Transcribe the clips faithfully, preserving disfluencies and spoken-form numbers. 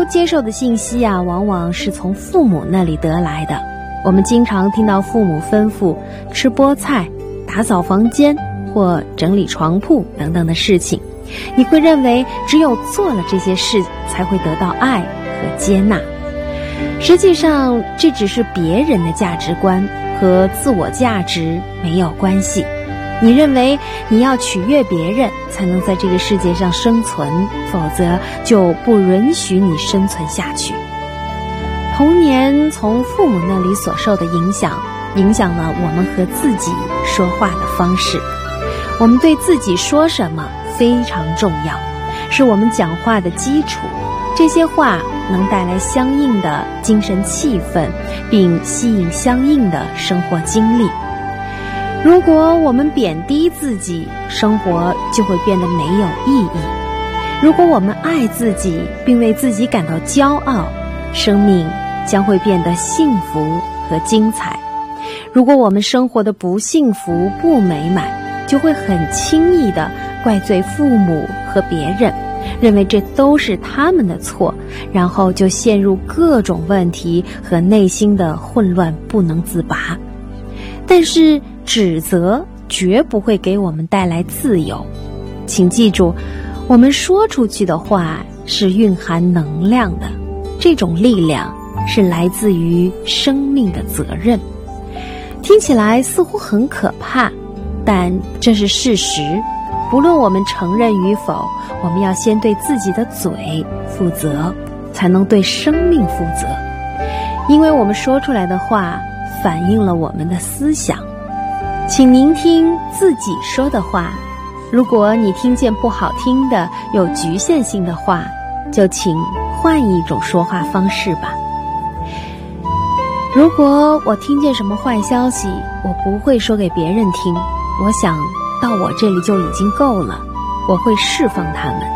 初接受的信息啊，往往是从父母那里得来的。我们经常听到父母吩咐吃菠菜、打扫房间或整理床铺等等的事情，你会认为只有做了这些事才会得到爱和接纳。实际上，这只是别人的价值观，和自我价值没有关系。你认为你要取悦别人才能在这个世界上生存，否则就不允许你生存下去。童年从父母那里所受的影响，影响了我们和自己说话的方式。我们对自己说什么非常重要，是我们讲话的基础。这些话能带来相应的精神气氛，并吸引相应的生活经历。如果我们贬低自己，生活就会变得没有意义。如果我们爱自己，并为自己感到骄傲，生命将会变得幸福和精彩。如果我们生活的不幸福、不美满，就会很轻易地怪罪父母和别人，认为这都是他们的错，然后就陷入各种问题和内心的混乱不能自拔。但是指责绝不会给我们带来自由。请记住，我们说出去的话是蕴含能量的，这种力量是来自于生命的责任。听起来似乎很可怕，但这是事实。不论我们承认与否，我们要先对自己的嘴负责，才能对生命负责。因为我们说出来的话反映了我们的思想。请聆听自己说的话，如果你听见不好听的、有局限性的话，就请换一种说话方式吧。如果我听见什么坏消息，我不会说给别人听，我想到我这里就已经够了，我会释放他们。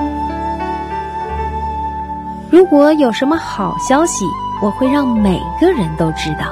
如果有什么好消息，我会让每个人都知道。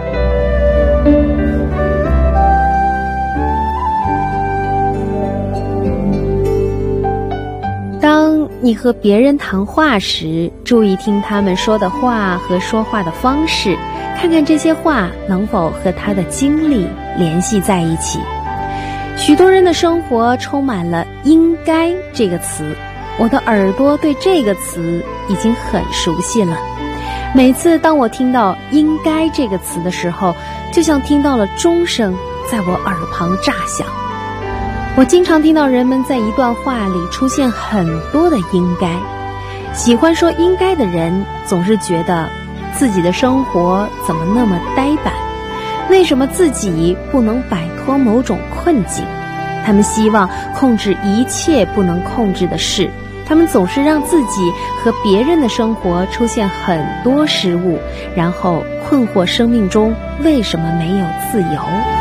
当你和别人谈话时，注意听他们说的话和说话的方式，看看这些话能否和他的经历联系在一起。许多人的生活充满了应该这个词，我的耳朵对这个词已经很熟悉了。每次当我听到应该这个词的时候，就像听到了钟声在我耳旁炸响。我经常听到人们在一段话里出现很多的应该。喜欢说应该的人总是觉得自己的生活怎么那么呆板，为什么自己不能摆脱某种困境？他们希望控制一切不能控制的事，他们总是让自己和别人的生活出现很多失误，然后困惑生命中为什么没有自由。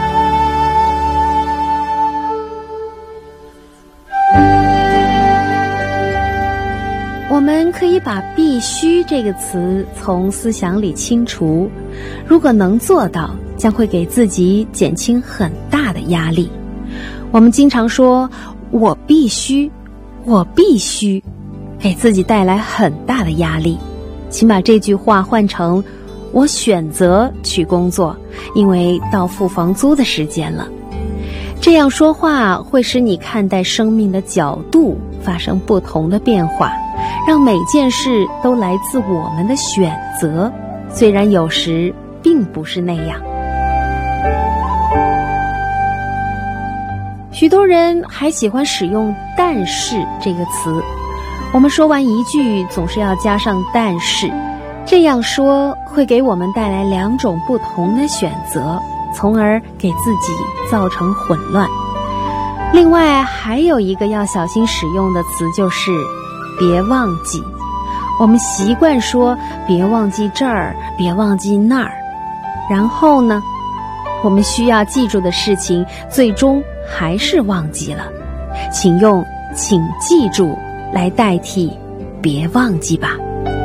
我们可以把必须这个词从思想里清除，如果能做到，将会给自己减轻很大的压力。我们经常说我必须我必须给自己带来很大的压力，请把这句话换成我选择去工作，因为到付房租的时间了。这样说话会使你看待生命的角度发生不同的变化，让每件事都来自我们的选择，虽然有时并不是那样。许多人还喜欢使用但是这个词，我们说完一句总是要加上但是，这样说会给我们带来两种不同的选择，从而给自己造成混乱。另外还有一个要小心使用的词，就是别忘记。我们习惯说别忘记这儿，别忘记那儿，然后呢，我们需要记住的事情最终还是忘记了。请用请记住来代替别忘记吧。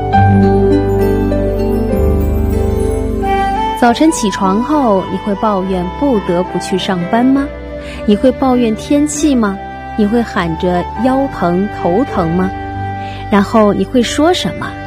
早晨起床后，你会抱怨不得不去上班吗？你会抱怨天气吗？你会喊着腰疼头疼吗？然后你会说什么？